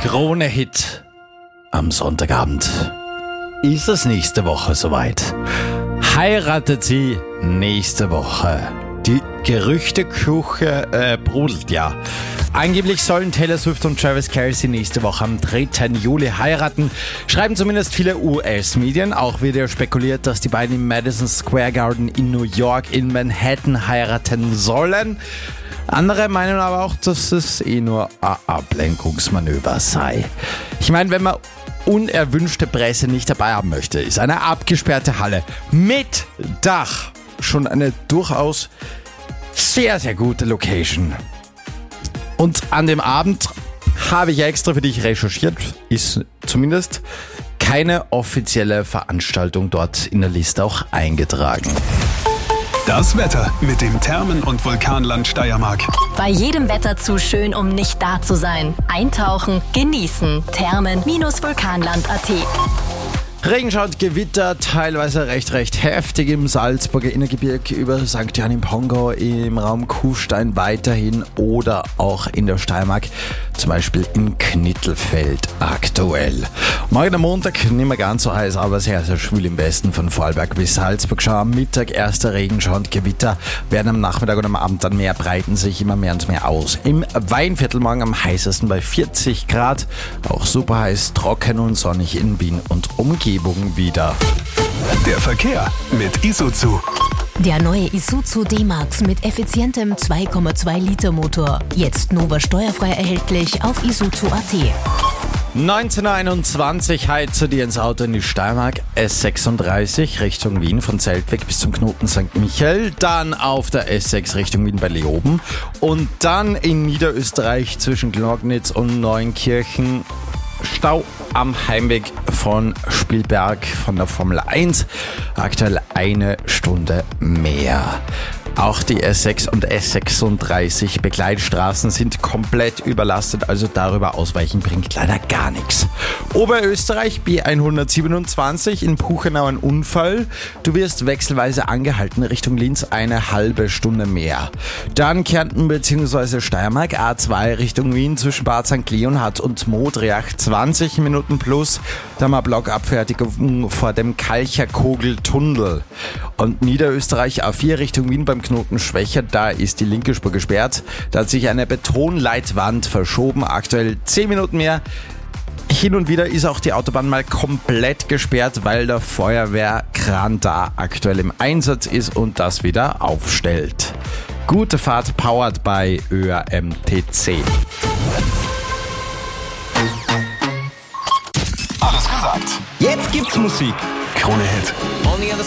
Krone-Hit am Sonntagabend. Ist es nächste Woche soweit? Heiratet sie nächste Woche? Die Gerüchteküche brodelt ja. Angeblich sollen Taylor Swift und Travis Kelce nächste Woche am 3. Juli heiraten. Schreiben zumindest viele US-Medien. Auch wird ja spekuliert, dass die beiden im Madison Square Garden in New York in Manhattan heiraten sollen. Andere meinen aber auch, dass es nur ein Ablenkungsmanöver sei. Ich meine, wenn man unerwünschte Presse nicht dabei haben möchte, ist eine abgesperrte Halle mit Dach schon eine durchaus sehr, sehr gute Location. Und an dem Abend habe ich extra für dich recherchiert, ist zumindest keine offizielle Veranstaltung dort in der Liste auch eingetragen. Das Wetter mit dem Thermen- und Vulkanland Steiermark. Bei jedem Wetter zu schön, um nicht da zu sein. Eintauchen, genießen. Thermen-vulkanland.at. Regenschauer und Gewitter, teilweise recht heftig im Salzburger Innergebirge, über St. Jan im Pongau, im Raum Kufstein weiterhin oder auch in der Steiermark, zum Beispiel in Knittelfeld aktuell. Morgen am Montag nicht mehr ganz so heiß, aber sehr, sehr schwül im Westen von Vorarlberg bis Salzburg. Schon am Mittag erster Regenschauer und Gewitter, werden am Nachmittag und am Abend dann mehr, breiten sich immer mehr und mehr aus. Im Weinviertel morgen am heißesten bei 40 Grad, auch super heiß, trocken und sonnig in Wien und Umgebung wieder. Der Verkehr mit Isuzu. Der neue Isuzu D-Max mit effizientem 2,2 Liter Motor. Jetzt Nova steuerfrei erhältlich auf Isuzu.at. 1921 heizt dir ins Auto in die Steiermark, S36 Richtung Wien von Zeltweg bis zum Knoten St. Michael, dann auf der S6 Richtung Wien bei Leoben und dann in Niederösterreich zwischen Glognitz und Neunkirchen Stau am Heimweg von Spielberg von der Formel 1. Aktuell eine Stunde mehr. Auch die S6 und S36 Begleitstraßen sind komplett überlastet, also darüber ausweichen bringt leider gar nichts. Oberösterreich B127 in Puchenau ein Unfall. Du wirst wechselweise angehalten Richtung Linz eine halbe Stunde mehr. Dann Kärnten bzw. Steiermark A2 Richtung Wien zwischen Bad St. Leonhard und Modriach 20 Minuten plus. Da haben wir Blockabfertigung vor dem Kalcherkogeltunnel. Und Niederösterreich A4 Richtung Wien beim Knoten Schwächer, da ist die linke Spur gesperrt. Da hat sich eine Betonleitwand verschoben, aktuell 10 Minuten mehr. Hin und wieder ist auch die Autobahn mal komplett gesperrt, weil der Feuerwehrkran da aktuell im Einsatz ist und das wieder aufstellt. Gute Fahrt, powered by ÖAMTC. Alles gesagt. Jetzt gibt's Musik. Krone-Hit.